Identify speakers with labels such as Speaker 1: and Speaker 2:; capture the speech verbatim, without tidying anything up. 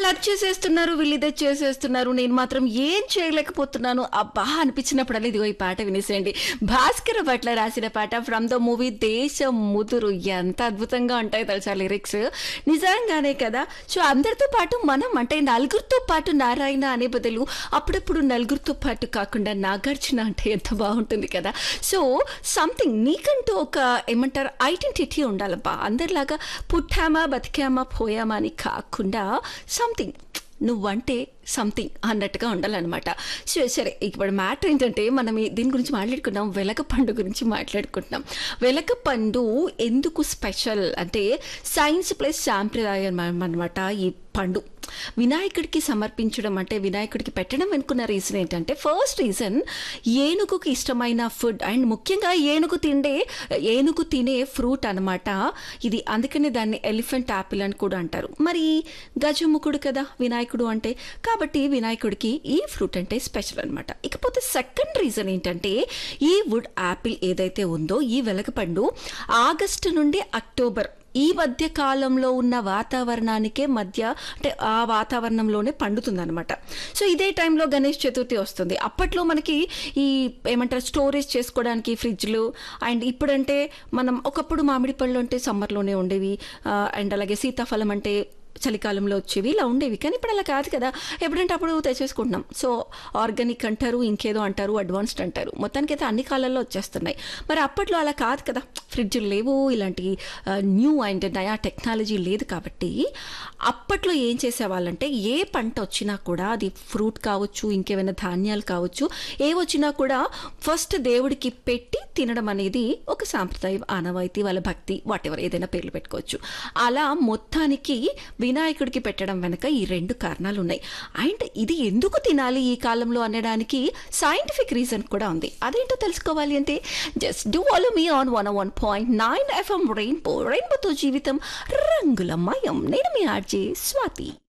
Speaker 1: అది చేసేస్తున్నారు, వీళ్ళు ఇదే చేసేస్తున్నారు, నేను మాత్రం ఏం చేయలేకపోతున్నాను అబ్బా అనిపించినప్పుడల్లా ఇదిగో ఈ పాట వినేసేయండి. భాస్కర భట్ల రాసిన పాట ఫ్రమ్ ద మూవీ దేశం ముదురు. ఎంత అద్భుతంగా ఉంటాయి తెలుసా లిరిక్స్, నిజంగానే కదా. సో అందరితో పాటు మనం అంటే నలుగురితో పాటు నారాయణ అనే బదులు అప్పుడప్పుడు నలుగురితో పాటు కాకుండా నాగార్జున అంటే ఎంత బాగుంటుంది కదా. సో సంథింగ్ నీకంటూ ఒక ఏమంటారు ఐడెంటిటీ ఉండాలబ్బా. అందరిలాగా పుట్టామా బతికామా పోయామా అని కాకుండా సంథింగ్ నువ్వంటే సంథింగ్ అన్నట్టుగా ఉండాలన్నమాట. సో సరే, ఇప్పుడు మ్యాటర్ ఏంటంటే మనం దీని గురించి మాట్లాడుకున్నాం, వెలగపండు గురించి మాట్లాడుకుంటున్నాం. వెలగపండు ఎందుకు స్పెషల్ అంటే సైన్స్ ప్లస్ సాంప్రదాయం అనమాట. ఈ పండు వినాయకుడికి సమర్పించడం అంటే వినాయకుడికి పెట్టడం అనుకున్న రీజన్ ఏంటంటే, ఫస్ట్ రీజన్ ఏనుగుకి ఇష్టమైన ఫుడ్ అండ్ ముఖ్యంగా ఏనుగు తిండే ఏనుగు తినే ఫ్రూట్ అనమాట ఇది. అందుకనే దాన్ని ఎలిఫెంట్ యాపిల్ అని కూడా అంటారు. మరి గజముఖుడు కదా వినాయకుడు అంటే, కాబట్టి వినాయకుడికి ఈ ఫ్రూట్ అంటే స్పెషల్ అనమాట. ఇకపోతే సెకండ్ రీజన్ ఏంటంటే, ఈ వుడ్ యాపిల్ ఏదైతే ఉందో ఈ వెలగపండు ఆగస్టు నుండి అక్టోబర్ ఈ మధ్య కాలంలో ఉన్న వాతావరణానికే మధ్య అంటే ఆ వాతావరణంలోనే పండుతుంది అనమాట. సో ఇదే టైంలో గణేష్ చతుర్థి వస్తుంది. అప్పట్లో మనకి ఈ ఏమంటారు స్టోరేజ్ చేసుకోవడానికి ఫ్రిడ్జ్లు, అండ్ ఇప్పుడంటే మనం ఒకప్పుడు మామిడి పళ్ళు అంటే సమ్మర్లోనే ఉండేవి, అండ్ అలాగే సీతాఫలం అంటే చలికాలంలో వచ్చేవి, ఇలా ఉండేవి. కానీ ఇప్పుడు అలా కాదు కదా, ఎప్పుడంటే అప్పుడు తెచ్చేసుకుంటున్నాం. సో ఆర్గానిక్ అంటారు, ఇంకేదో అంటారు, అడ్వాన్స్డ్ అంటారు, మొత్తానికి అయితే అన్ని కాలాల్లో వచ్చేస్తున్నాయి. మరి అప్పట్లో అలా కాదు కదా, ఫ్రిడ్జ్లు లేవు, ఇలాంటి న్యూ అండ్ నయా టెక్నాలజీ లేదు. కాబట్టి అప్పట్లో ఏం చేసేవాళ్ళంటే ఏ పంట వచ్చినా కూడా అది ఫ్రూట్ కావచ్చు, ఇంకేమైనా ధాన్యాలు కావచ్చు, ఏ వచ్చినా కూడా ఫస్ట్ దేవుడికి పెట్టి తినడం అనేది ఒక సాంప్రదాయం, ఆనవాయితీ, వాళ్ళ భక్తి, వాటెవర్ ఏదైనా పేర్లు పెట్టుకోవచ్చు. అలా మొత్తానికి వినాయకుడికి పెట్టడం వెనక ఈ రెండు కారణాలు ఉన్నాయి. అండ్ ఇది ఎందుకు తినాలి ఈ కాలంలో అనడానికి సైంటిఫిక్ రీజన్ కూడా ఉంది. అదేంటో తెలుసుకోవాలి అంటే just do follow me on one one point nine FM rainbow. రెయిన్బోతో జీవితం రంగులమయం. నేను మీ ఆర్జే స్వాతి.